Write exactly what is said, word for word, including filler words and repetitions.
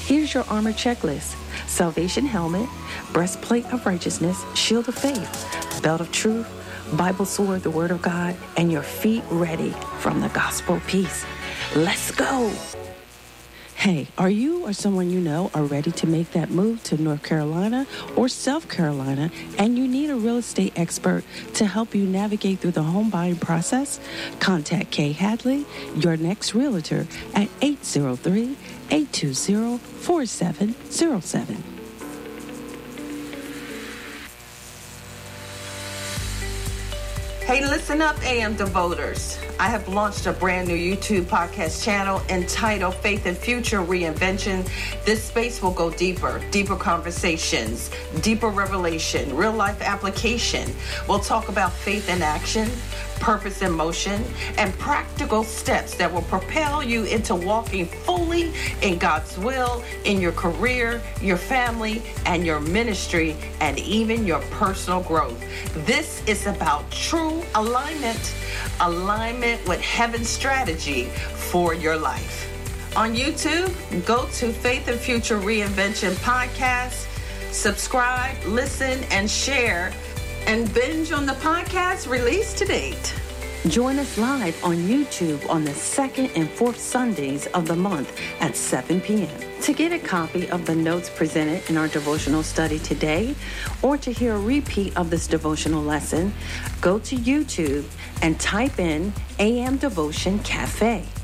Here's your armor checklist: salvation helmet, breastplate of righteousness, shield of faith, belt of truth, Bible sword, the word of God, and your feet ready from the gospel of peace. Let's go. Hey, are you or someone you know are ready to make that move to North Carolina or South Carolina, and you need a real estate expert to help you navigate through the home buying process? Contact Kay Hadley, your next realtor, at eight zero three, eight two zero, four seven zero seven. Hey, listen up, A M Devoters. I have launched a brand new YouTube podcast channel entitled Faith and Future Reinvention. This space will go deeper, deeper conversations, deeper revelation, real life application. We'll talk about faith in action, purpose in motion, and practical steps that will propel you into walking fully in God's will, in your career, your family, and your ministry, and even your personal growth. This is about true alignment, alignment with heaven's strategy for your life. On YouTube, go to Faith and Future Reinvention Podcast, subscribe, listen, and share, and binge on the podcast release to date. Join us live on YouTube on the second and fourth Sundays of the month at seven p.m. To get a copy of the notes presented in our devotional study today, or to hear a repeat of this devotional lesson, go to YouTube and type in A M Devotion Cafe.